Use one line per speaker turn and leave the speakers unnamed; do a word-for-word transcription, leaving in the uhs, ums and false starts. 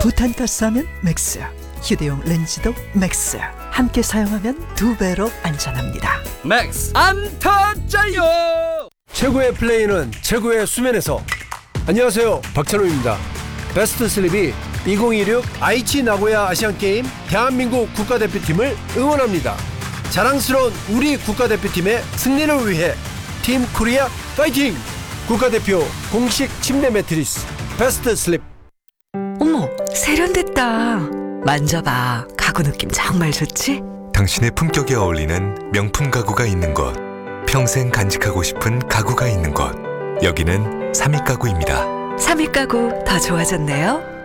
부탄가스하면 맥스, 휴대용 렌즈도 맥스. 함께 사용하면 두 배로 안전합니다.
맥스 안 터져요.
최고의 플레이는 최고의 수면에서. 안녕하세요, 박찬호입니다. 베스트 슬립이 이천이십육 아이치 나고야 아시안게임 대한민국 국가대표팀을 응원합니다. 자랑스러운 우리 국가대표팀의 승리를 위해 팀 코리아 파이팅! 국가대표 공식 침대 매트리스 베스트 슬립.
어머, 세련됐다. 만져봐. 가구 느낌 정말 좋지?
당신의 품격에 어울리는 명품 가구가 있는 곳, 평생 간직하고 싶은 가구가 있는 곳, 여기는 삼익 가구입니다.
삼익 가구 더 좋아졌네요.